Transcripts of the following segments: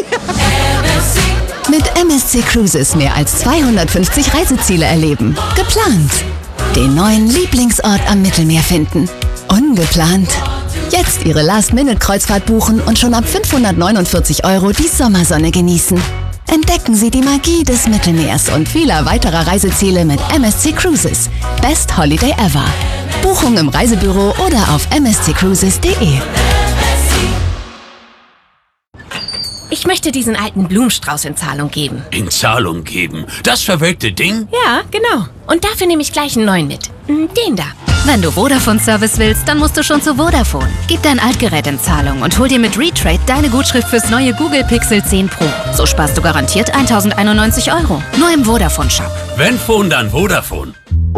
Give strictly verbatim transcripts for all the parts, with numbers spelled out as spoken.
Mit M S C Cruises mehr als zweihundertfünfzig Reiseziele erleben. Geplant. Den neuen Lieblingsort am Mittelmeer finden. Ungeplant. Jetzt Ihre Last-Minute-Kreuzfahrt buchen und schon ab fünfhundertneunundvierzig Euro die Sommersonne genießen. Entdecken Sie die Magie des Mittelmeers und vieler weiterer Reiseziele mit M S C Cruises. Best Holiday ever. Buchung im Reisebüro oder auf m s c cruises punkt d e. Ich möchte diesen alten Blumenstrauß in Zahlung geben. In Zahlung geben? Das verwelkte Ding? Ja, genau. Und dafür nehme ich gleich einen neuen mit. Den da. Wenn du Vodafone-Service willst, dann musst du schon zu Vodafone. Gib dein Altgerät in Zahlung und hol dir mit Retrade deine Gutschrift fürs neue Google Pixel zehn Pro. So sparst du garantiert eintausendeinundneunzig Euro. Nur im Vodafone-Shop. Wenn Phone, dann Vodafone.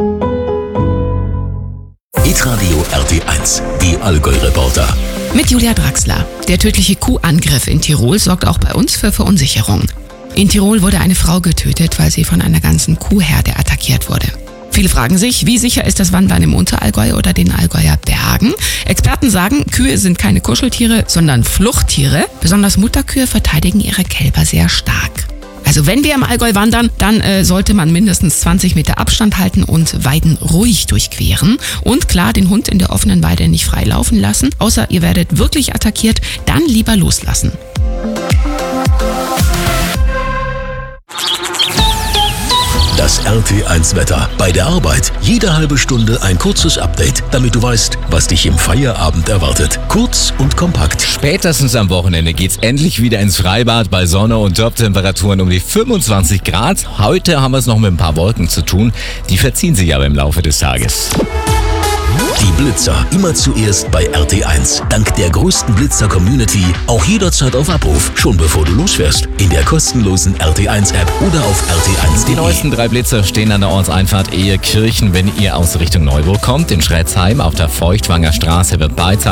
Hitradio R T eins, die Allgäu-Reporter. Mit Julia Draxler. Der tödliche Kuhangriff in Tirol sorgt auch bei uns für Verunsicherung. In Tirol wurde eine Frau getötet, weil sie von einer ganzen Kuhherde attackiert wurde. Viele fragen sich, wie sicher ist das Wandern im Unterallgäu oder den Allgäuer Bergen? Experten sagen, Kühe sind keine Kuscheltiere, sondern Fluchttiere. Besonders Mutterkühe verteidigen ihre Kälber sehr stark. Also wenn wir im Allgäu wandern, dann äh, sollte man mindestens zwanzig Meter Abstand halten und Weiden ruhig durchqueren. Und klar, den Hund in der offenen Weide nicht frei laufen lassen. Außer ihr werdet wirklich attackiert, dann lieber loslassen. Das R T eins Wetter. Bei der Arbeit jede halbe Stunde ein kurzes Update, damit du weißt, was dich im Feierabend erwartet. Kurz und kompakt. Spätestens am Wochenende geht's endlich wieder ins Freibad bei Sonne und Top-Temperaturen um die fünfundzwanzig Grad. Heute haben wir es noch mit ein paar Wolken zu tun. Die verziehen sich aber im Laufe des Tages. Die Blitzer immer zuerst bei R T eins. Dank der größten Blitzer-Community auch jederzeit auf Abruf, schon bevor du losfährst. In der kostenlosen R T eins App oder auf r t eins punkt d e. Die neuesten drei Blitzer stehen an der Ortseinfahrt Ehekirchen, wenn ihr aus Richtung Neuburg kommt. In Schrätzheim auf der Feuchtwanger Straße wird Beizahl